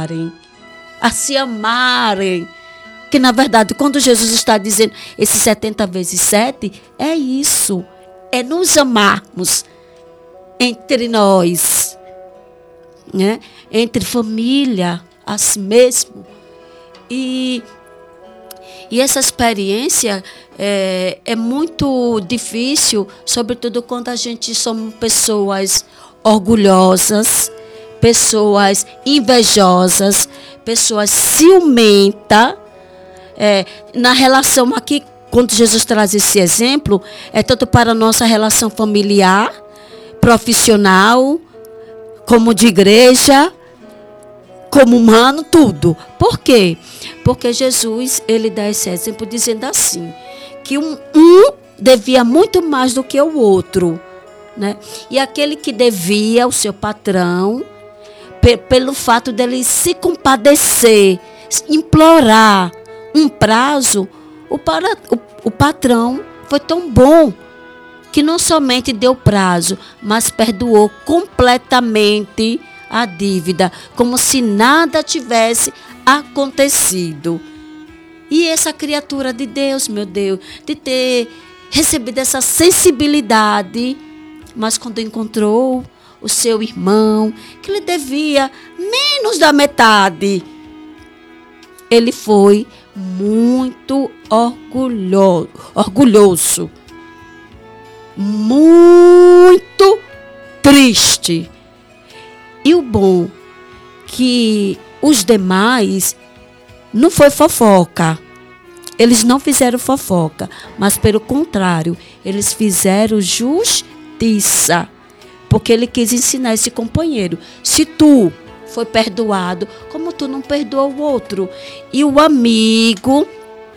perdoarem, a se amarem. Que, na verdade, quando Jesus está dizendo esses 70 vezes 7, é isso. É nos amarmos entre nós, né? Entre família, a si mesmo. E essa experiência é muito difícil, sobretudo quando a gente somos pessoas orgulhosas, pessoas invejosas, pessoas ciumentas. Na relação aqui, quando Jesus traz esse exemplo, é tanto para a nossa relação familiar, profissional, como de igreja, como humano, tudo. Por quê? Porque Jesus, ele dá esse exemplo dizendo assim, que um devia muito mais do que o outro, né? E aquele que devia, o seu patrão, pelo fato dele se compadecer, implorar um prazo, o patrão foi tão bom que não somente deu prazo, mas perdoou completamente a dívida, como se nada tivesse acontecido. E essa criatura de Deus, meu Deus, de ter recebido essa sensibilidade, mas quando encontrou o seu irmão, que lhe devia menos da metade, ele foi muito orgulhoso, muito triste. E o bom que os demais não foi fofoca. Eles não fizeram fofoca, mas pelo contrário, eles fizeram justiça, porque ele quis ensinar esse companheiro. Se tu foi perdoado, como tu não perdoa o outro? E o amigo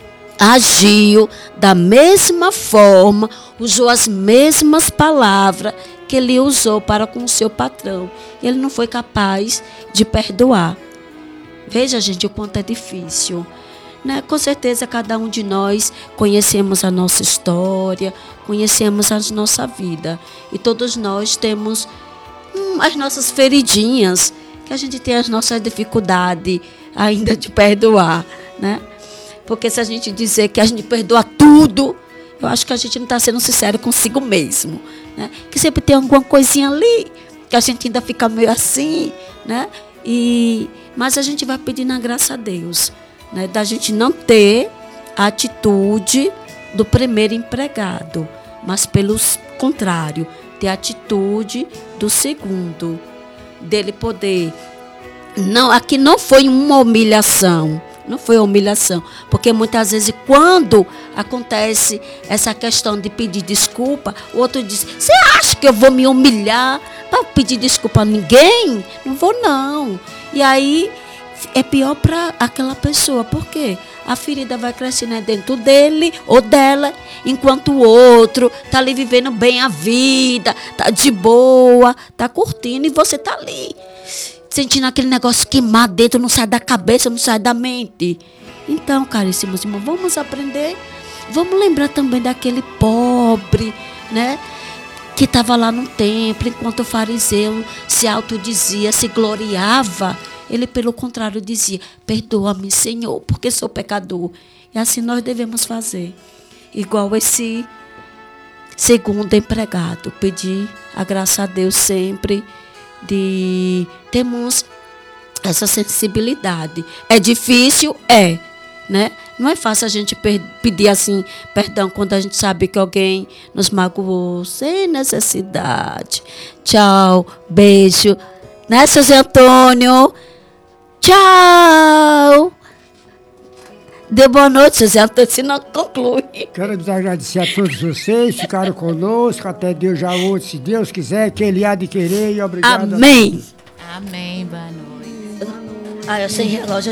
agiu da mesma forma, usou as mesmas palavras que ele usou para com o seu patrão. Ele não foi capaz de perdoar. Veja, gente, o quanto é difícil, né? Com certeza cada um de nós conhecemos a nossa história, conhecemos a nossa vida. E todos nós temos as nossas feridinhas, que a gente tem as nossas dificuldades ainda de perdoar, né? Porque se a gente dizer que a gente perdoa tudo, eu acho que a gente não está sendo sincero consigo mesmo, né? Que sempre tem alguma coisinha ali, que a gente ainda fica meio assim, né? Mas a gente vai pedindo a graça a Deus, né? Da gente não ter a atitude do primeiro empregado, mas pelo contrário, ter a atitude do segundo, dele poder. Não, aqui não foi uma humilhação. Não foi humilhação, porque muitas vezes quando acontece essa questão de pedir desculpa, o outro diz, você acha que eu vou me humilhar para pedir desculpa a ninguém? Não vou não. E aí é pior para aquela pessoa, por quê? A ferida vai crescendo dentro dele ou dela, enquanto o outro está ali vivendo bem a vida, está de boa, está curtindo e você está ali sentindo aquele negócio queimar dentro, não sai da cabeça, não sai da mente. Então, caríssimos irmãos, vamos aprender, vamos lembrar também daquele pobre, né, que estava lá no templo, enquanto o fariseu se autodizia, se gloriava, ele pelo contrário dizia, perdoa-me, Senhor, porque sou pecador. E assim nós devemos fazer, igual esse segundo empregado, pedir a graça a Deus sempre, de termos essa sensibilidade. É difícil? É, né? Não é fácil a gente pedir assim perdão quando a gente sabe que alguém nos magoou sem necessidade. Tchau, beijo, né, seu Zé Antônio? Tchau. Dê boa noite, Zé Antônio, se não conclui. Quero agradecer a todos vocês, ficaram conosco, até Deus já hoje, se Deus quiser, que Ele há de querer, e obrigado. Amém. Amém, boa noite. Ah, eu sem relógio.